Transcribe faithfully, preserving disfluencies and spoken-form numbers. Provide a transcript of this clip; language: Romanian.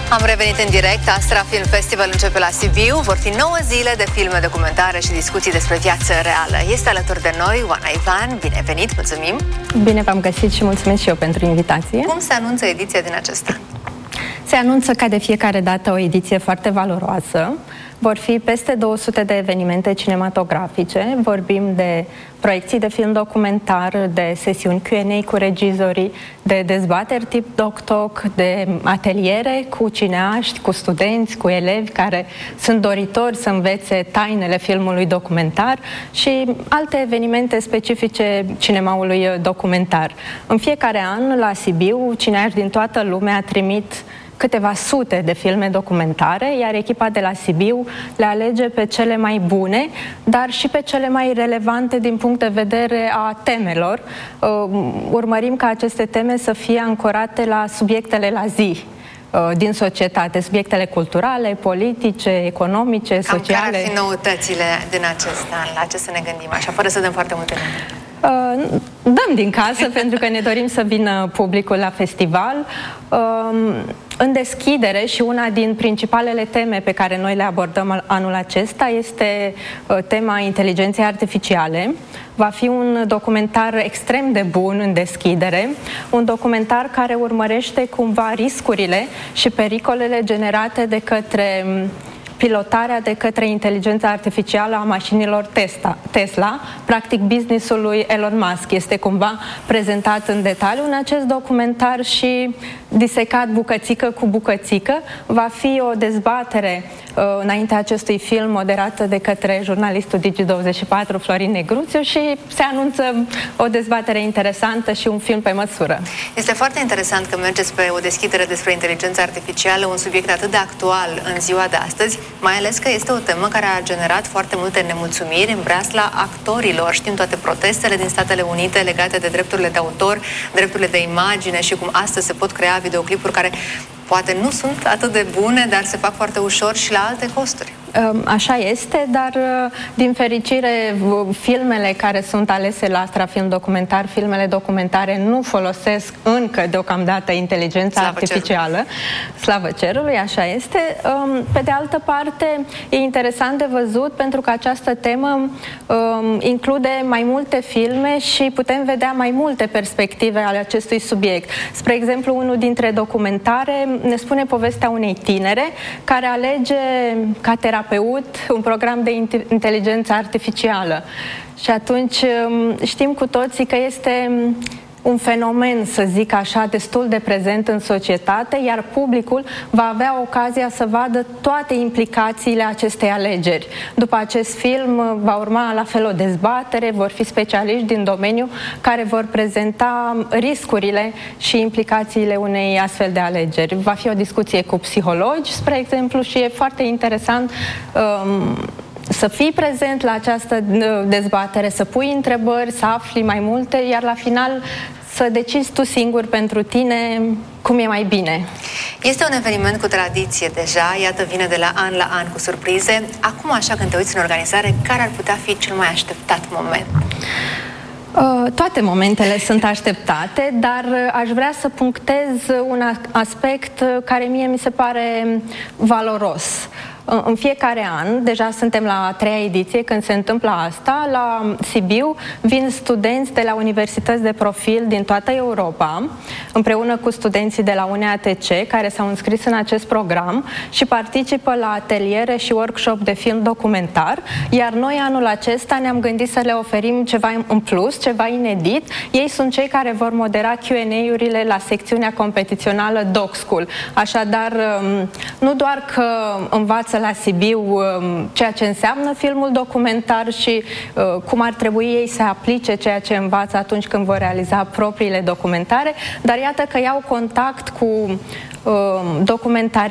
Am revenit în direct. Astra Film Festival începe la Sibiu. Vor fi nouă zile de filme documentare și discuții despre viață reală. Este alături de noi Oana Ivan. Bine venit, mulțumim! Bine v-am găsit și mulțumesc și eu pentru invitație. Cum se anunță ediția din acest an? Se anunță ca de fiecare dată o ediție foarte valoroasă. Vor fi peste două sute de evenimente cinematografice. Vorbim de proiecții de film documentar, de sesiuni Q and A cu regizorii, de dezbateri tip doc-talk, de ateliere cu cineaști, cu studenți, cu elevi care sunt doritori să învețe tainele filmului documentar și alte evenimente specifice cinemaului documentar. În fiecare an, la Sibiu, cineaști din toată lumea trimit câteva sute de filme documentare, iar echipa de la Sibiu le alege pe cele mai bune, dar și pe cele mai relevante din punct de vedere a temelor. Urmărim ca aceste teme să fie ancorate la subiectele la zi din societate, subiectele culturale, politice, economice, Cam sociale. Care ar fi noutățile din acest an? La ce să ne gândim așa, fără să dăm foarte multe nume? Uh, dăm din casă pentru că ne dorim să vină publicul la festival. Uh, în deschidere, și una din principalele teme pe care noi le abordăm anul acesta este uh, tema inteligenței artificiale. Va fi un documentar extrem de bun în deschidere, un documentar care urmărește cumva riscurile și pericolele generate de către pilotarea de către inteligența artificială a mașinilor Tesla. Tesla, practic business-ul lui Elon Musk, este cumva prezentat în detaliu în acest documentar și disecat bucățică cu bucățică. Va fi o dezbatere uh, înaintea acestui film moderată de către jurnalistul Digi douăzeci și patru Florin Negruțiu și se anunță o dezbatere interesantă și un film pe măsură. Este foarte interesant că mergeți pe o deschidere despre inteligența artificială, un subiect atât de actual în ziua de astăzi, mai ales că este o temă care a generat foarte multe nemulțumiri în breasla actorilor. Știm toate protestele din Statele Unite legate de drepturile de autor, drepturile de imagine și cum astăzi se pot crea videoclipuri care poate nu sunt atât de bune, dar se fac foarte ușor și la alte costuri. Așa este, dar din fericire filmele care sunt alese la Astra Film Documentar, filmele documentare, nu folosesc încă deocamdată inteligența Slavă artificială. cerului. Slavă cerului, așa este. Pe de altă parte, e interesant de văzut pentru că această temă include mai multe filme și putem vedea mai multe perspective ale acestui subiect. Spre exemplu, unul dintre documentare ne spune povestea unei tinere care alege ca terapeut un program de inteligență artificială. Și atunci știm cu toții că este un fenomen, să zic așa, destul de prezent în societate, iar publicul va avea ocazia să vadă toate implicațiile acestei alegeri. După acest film va urma la fel o dezbatere, vor fi specialiști din domeniu care vor prezenta riscurile și implicațiile unei astfel de alegeri. Va fi o discuție cu psihologi, spre exemplu, și e foarte interesant um, să fii prezent la această dezbatere, să pui întrebări, să afli mai multe, iar la final să decizi tu singur pentru tine cum e mai bine. Este un eveniment cu tradiție deja, iată, vine de la an la an cu surprize. Acum, așa, când te uiți în organizare, care ar putea fi cel mai așteptat moment? Toate momentele sunt așteptate, dar aș vrea să punctez un aspect care mie mi se pare valoros. În fiecare an, deja suntem la a treia ediție când se întâmplă asta, la Sibiu vin studenți de la universități de profil din toată Europa, împreună cu studenții de la U N E A T C, care s-au înscris în acest program și participă la ateliere și workshop de film documentar, iar noi anul acesta ne-am gândit să le oferim ceva în plus, ceva inedit. Ei sunt cei care vor modera Q and A-urile la secțiunea competițională Doc School. Așadar, nu doar că învață la Sibiu ceea ce înseamnă filmul documentar și cum ar trebui ei să aplice ceea ce învață atunci când vor realiza propriile documentare, dar iată că iau contact cu documentari